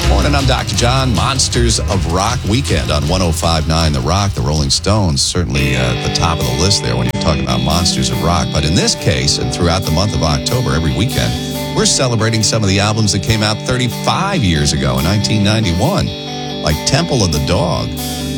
Morning, I'm Dr. John. Monsters of Rock weekend on 105.9 The Rock. The Rolling Stones, certainly at the top of the list there when you're talking about Monsters of Rock. But in this case, and throughout the month of October, every weekend, we're celebrating some of the albums that came out 35 years ago in 1991, like Temple of the Dog.